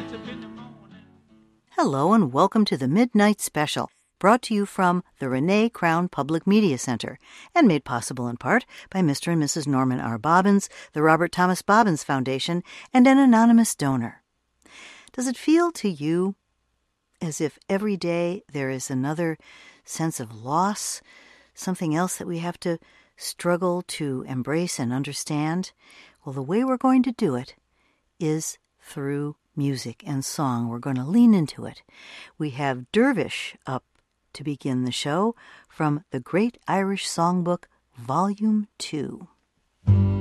Hello and welcome to the Midnight Special, brought to you from the Renee Crown Public Media Center and made possible in part by Mr. and Mrs. Norman R. Bobbins, the Robert Thomas Bobbins Foundation, and an anonymous donor. Does it feel to you as if every day there is another sense of loss, something else that we have to struggle to embrace and understand? Well, the way we're going to do it is through music and song. We're going to lean into it. We have Dervish up to begin the show from the Great Irish Songbook, Volume 2.